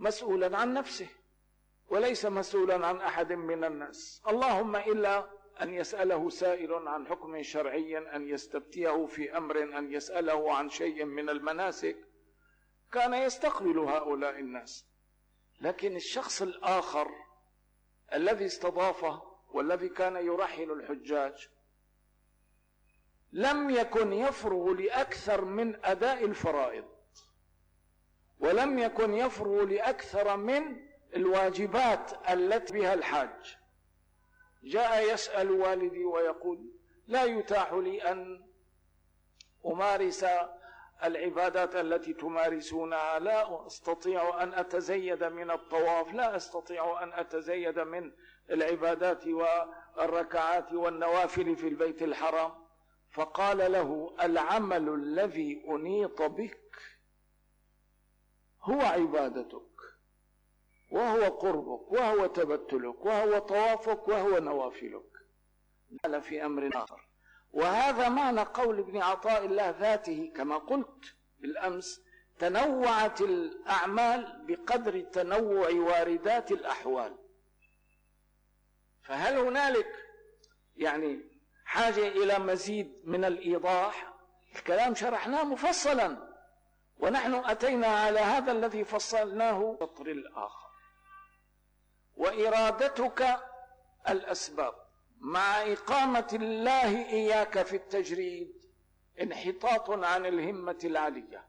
مسؤولا عن نفسه وليس مسؤولا عن أحد من الناس، اللهم إلا أن يسأله سائل عن حكم شرعي، أن يستفتيه في أمر، أن يسأله عن شيء من المناسك، كان يستقبل هؤلاء الناس. لكن الشخص الآخر الذي استضافه والذي كان يرحل الحجاج لم يكن يفرغ لأكثر من أداء الفرائض، ولم يكن يفرغ لأكثر من الواجبات التي بها الحاج. جاء يسأل والدي ويقول: لا يتاح لي أن أمارس العبادات التي تمارسونها، لا أستطيع أن أتزيد من الطواف، لا أستطيع أن أتزيد من العبادات والركعات والنوافل في البيت الحرام. فقال له: العمل الذي أنيط بك هو عبادتك، وهو قربك، وهو تبتلك، وهو طوافك، وهو نوافلك، لا في أمر آخر. وهذا معنى قول ابن عطاء الله ذاته كما قلت بالأمس: تنوعت الأعمال بقدر تنوع واردات الأحوال. فهل هنالك حاجة إلى مزيد من الإيضاح؟ الكلام شرحناه مفصلا، ونحن أتينا على هذا الذي فصلناه السطر الآخر. وإرادتك الأسباب مع إقامة الله إياك في التجريد انحطاط عن الهمة العالية،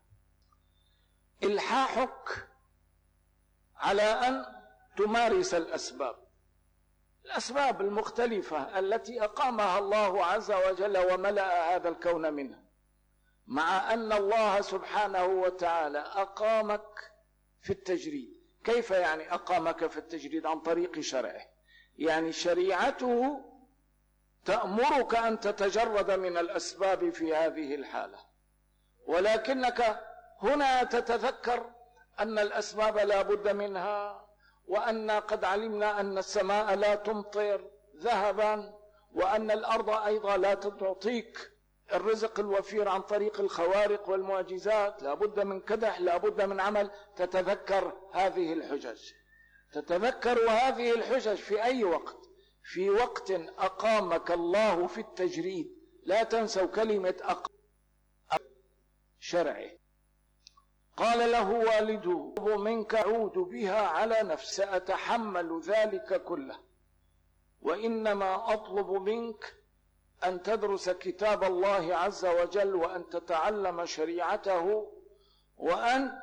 إلحاحك على أن تمارس الأسباب المختلفة التي أقامها الله عز وجل وملأ هذا الكون منها، مع أن الله سبحانه وتعالى أقامك في التجريد. كيف أقامك في التجريد؟ عن طريق شرعه، شريعته تأمرك أن تتجرد من الأسباب في هذه الحالة، ولكنك هنا تتذكر أن الأسباب لا بد منها، وأن قد علمنا أن السماء لا تمطر ذهبا، وأن الأرض أيضا لا تعطيك الرزق الوفير عن طريق الخوارق والمعجزات، لا بد من كدح، لا بد من عمل. تتذكر هذه الحجج، تتذكر هذه الحجج في أي وقت؟ في وقت أقامك الله في التجريد. لا تنسوا كلمة شرعه. قال له والده: منك أعود بها على نفسي، سأتحمل ذلك كله، وإنما أطلب منك أن تدرس كتاب الله عز وجل، وأن تتعلم شريعته، وأن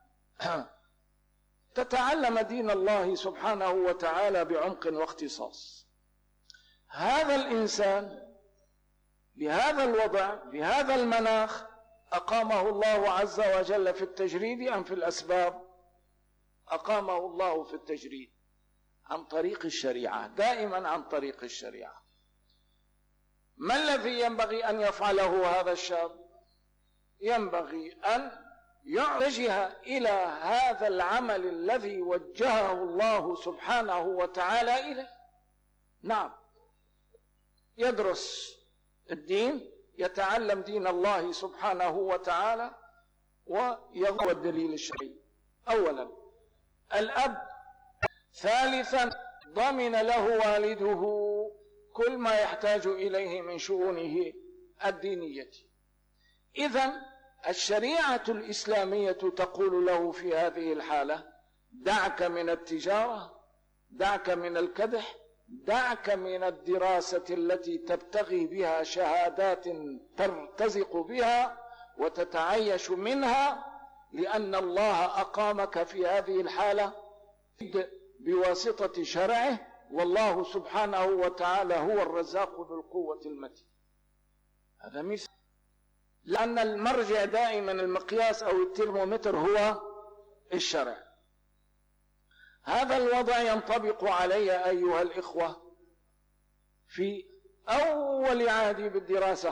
تتعلم دين الله سبحانه وتعالى بعمق واختصاص. هذا الإنسان بهذا الوضع، بهذا المناخ، أقامه الله عز وجل في التجريد أم في الأسباب؟ أقامه الله في التجريد عن طريق الشريعة، دائما عن طريق الشريعة. ما الذي ينبغي أن يفعله هذا الشاب؟ ينبغي أن يتجه إلى هذا العمل الذي وجهه الله سبحانه وتعالى إليه. نعم، يدرس الدين، يتعلم دين الله سبحانه وتعالى، ويضع الدليل الشرعي. أولا الأب. ثالثا ضمن له والده كل ما يحتاج إليه من شؤونه الدينية. إذن الشريعة الإسلامية تقول له في هذه الحالة: دعك من التجارة، دعك من الكدح، دعك من الدراسة التي تبتغي بها شهادات ترتزق بها وتتعيش منها، لأن الله أقامك في هذه الحالة بواسطة شرعه، والله سبحانه وتعالى هو الرزاق ذو القوة المتين. هذا مثال، لأن المرجع دائما، المقياس أو الترمومتر هو الشرع. هذا الوضع ينطبق علي أيها الإخوة في أول عهدي بالدراسة.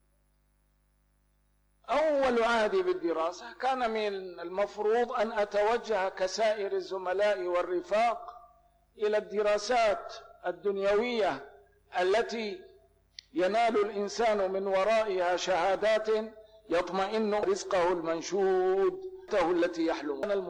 أول عهدي بالدراسة كان من المفروض أن أتوجه كسائر الزملاء والرفاق إلى الدراسات الدنيوية التي ينال الإنسان من ورائها شهادات يطمئن رزقه المنشود التي يحلم.